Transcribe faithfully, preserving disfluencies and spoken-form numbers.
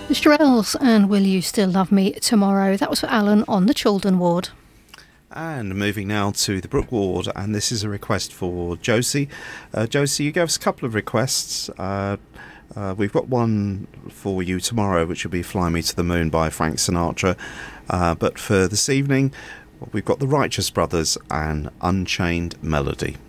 The Shirelles and Will You Still Love Me Tomorrow. That was for Alan on the Chaldon ward. And moving now to the Brook ward, and this is a request for Josie. Uh, Josie, you gave us a couple of requests. Uh, uh, we've got one for you tomorrow, which will be Fly Me to the Moon by Frank Sinatra. Uh, but for this evening, we've got the Righteous Brothers and Unchained Melody.